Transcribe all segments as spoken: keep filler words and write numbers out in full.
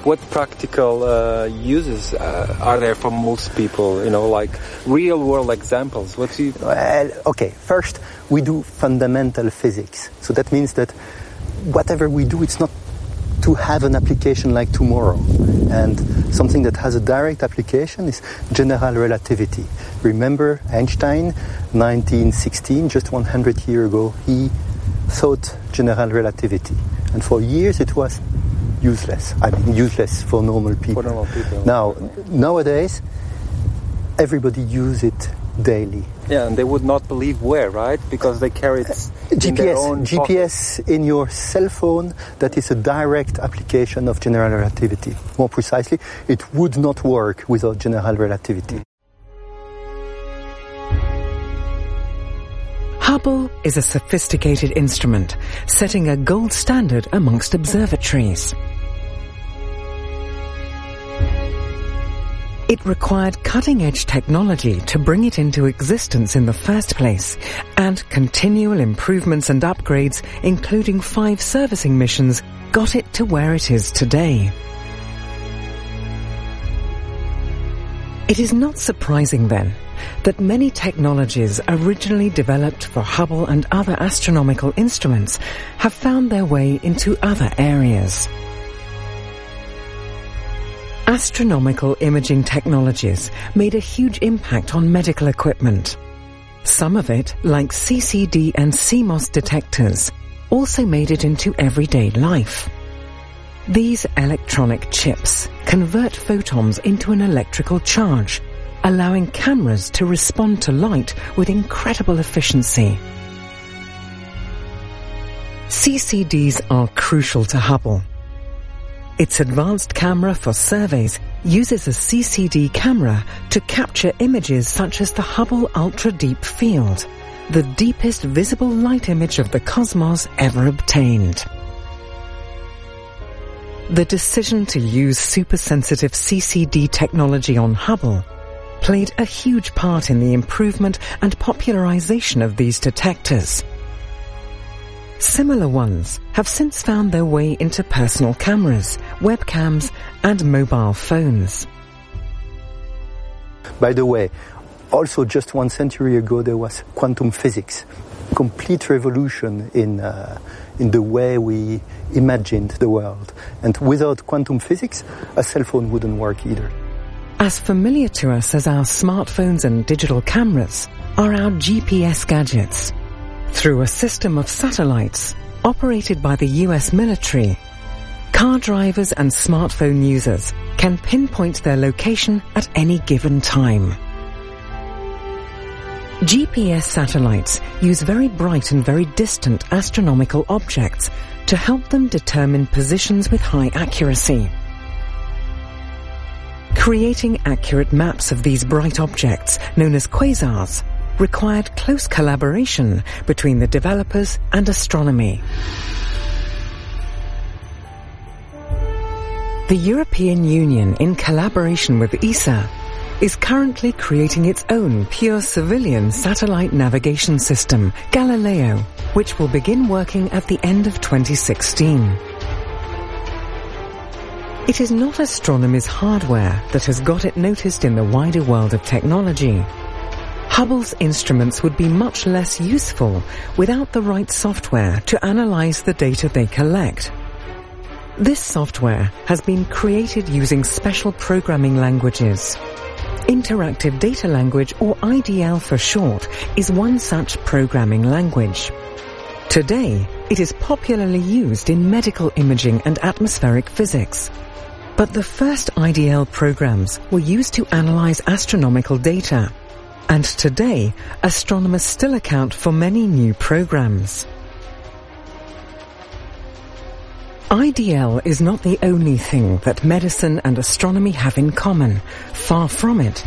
what practical uh, uses uh, are there for most people? You know, like real-world examples. What do you? Well, okay. First, we do fundamental physics. So that means that whatever we do, it's not to have an application like tomorrow. And something that has a direct application is general relativity. Remember Einstein, nineteen sixteen, just one hundred years ago, he thought general relativity. And for years it was useless. I mean, useless for normal people. For normal people. Now, nowadays, everybody uses it daily. Yeah, and they would not believe where, right? Because they carry it uh, G P S, in their own G P S pocket. in your cell phone, that is a direct application of general relativity. More precisely, it would not work without general relativity. Hubble is a sophisticated instrument, setting a gold standard amongst observatories. It required cutting-edge technology to bring it into existence in the first place, and continual improvements and upgrades, including five servicing missions, got it to where it is today. It is not surprising, then, that many technologies originally developed for Hubble and other astronomical instruments have found their way into other areas. Astronomical imaging technologies made a huge impact on medical equipment. Some of it, like C C D and C M O S detectors, also made it into everyday life. These electronic chips convert photons into an electrical charge, allowing cameras to respond to light with incredible efficiency. C C Ds are crucial to Hubble. Its advanced camera for surveys uses a C C D camera to capture images such as the Hubble Ultra Deep Field, the deepest visible light image of the cosmos ever obtained. The decision to use supersensitive C C D technology on Hubble played a huge part in the improvement and popularization of these detectors. Similar ones have since found their way into personal cameras, webcams, and mobile phones. By the way, also just one century ago there was quantum physics. Complete revolution in uh, in the way we imagined the world. And without quantum physics, a cell phone wouldn't work either. As familiar to us as our smartphones and digital cameras are our G P S gadgets. Through a system of satellites operated by the U S military, car drivers and smartphone users can pinpoint their location at any given time. G P S satellites use very bright and very distant astronomical objects to help them determine positions with high accuracy. Creating accurate maps of these bright objects, known as quasars, required close collaboration between the developers and astronomy. The European Union, in collaboration with E S A, is currently creating its own pure civilian satellite navigation system, Galileo, which will begin working at the end of twenty sixteen. It is not astronomy's hardware that has got it noticed in the wider world of technology. Hubble's instruments would be much less useful without the right software to analyze the data they collect. This software has been created using special programming languages. Interactive Data Language, or I D L for short, is one such programming language. Today, it is popularly used in medical imaging and atmospheric physics. But the first I D L programs were used to analyze astronomical data. And today, astronomers still account for many new programs. I D L is not the only thing that medicine and astronomy have in common. Far from it.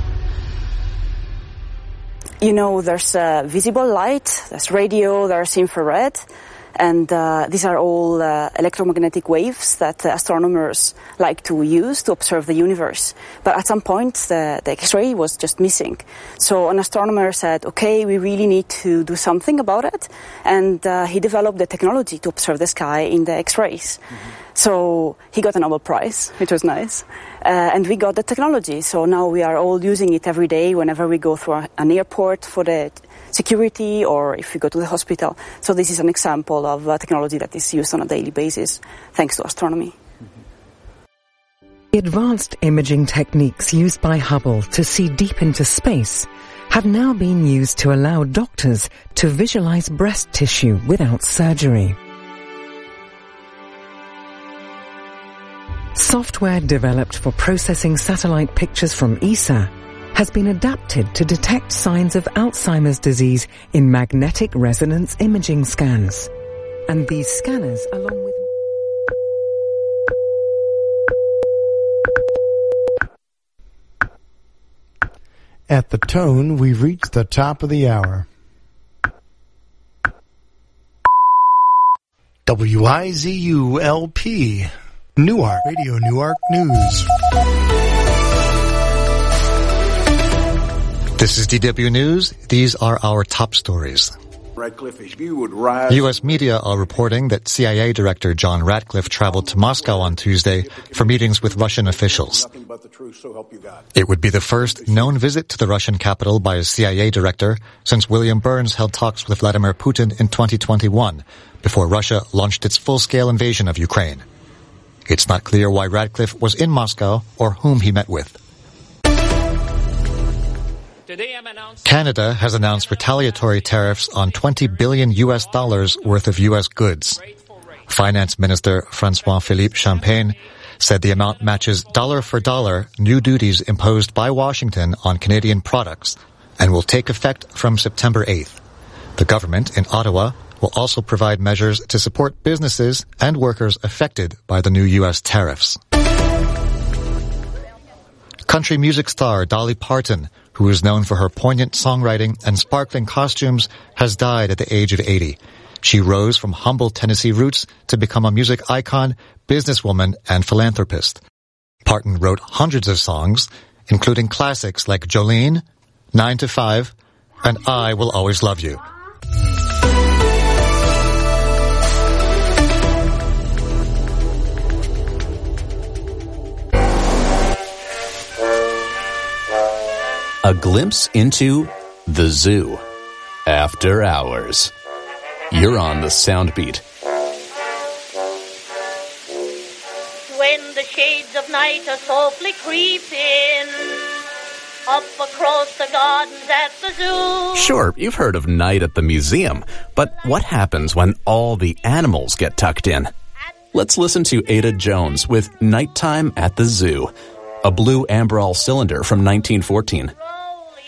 You know, there's uh, visible light, there's radio, there's infrared, and uh, these are all uh, electromagnetic waves that uh, astronomers like to use to observe the universe. But at some point, the, the X-ray was just missing. So an astronomer said, okay, we really need to do something about it. And uh, he developed the technology to observe the sky in the X-rays. Mm-hmm. So he got a Nobel Prize, which was nice. Uh, and we got the technology. So now we are all using it every day whenever we go through an airport for the security or if we go to the hospital. So this is an example of uh, technology that is used on a daily basis thanks to astronomy. The advanced imaging techniques used by Hubble to see deep into space have now been used to allow doctors to visualize breast tissue without surgery. Software developed for processing satellite pictures from E S A has been adapted to detect signs of Alzheimer's disease in magnetic resonance imaging scans. And these scanners, along with At the tone, we've reached the top of the hour. W I Z U L P, Newark, Radio Newark News. This is D W News. These are our top stories. Ratcliffe, if you would rise. U S media are reporting that C I A Director John Ratcliffe traveled to Moscow on Tuesday for meetings with Russian officials. It would be the first known visit to the Russian capital by a C I A director since William Burns held talks with Vladimir Putin in twenty twenty-one, before Russia launched its full-scale invasion of Ukraine. It's not clear why Ratcliffe was in Moscow or whom he met with. Canada has announced retaliatory tariffs on twenty billion U S dollars worth of U S goods. Finance Minister François-Philippe Champagne said the amount matches dollar for dollar new duties imposed by Washington on Canadian products and will take effect from September eighth. The government in Ottawa will also provide measures to support businesses and workers affected by the new U S tariffs. Country music star Dolly Parton, who is known for her poignant songwriting and sparkling costumes, has died at the age of eighty. She rose from humble Tennessee roots to become a music icon, businesswoman, and philanthropist. Parton wrote hundreds of songs, including classics like Jolene, Nine to Five, and I Will Always Love You. A glimpse into the zoo. After hours. You're on the Soundbeat. When the shades of night are softly creeping up across the gardens at the zoo. Sure, you've heard of night at the museum, but what happens when all the animals get tucked in? Let's listen to Ada Jones with Nighttime at the Zoo, a blue Amberol cylinder from nineteen fourteen.